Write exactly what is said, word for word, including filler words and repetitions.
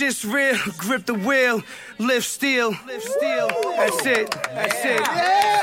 shit's real. Grip the wheel, lift steel. Lift steel. That's it. That's it. Yeah.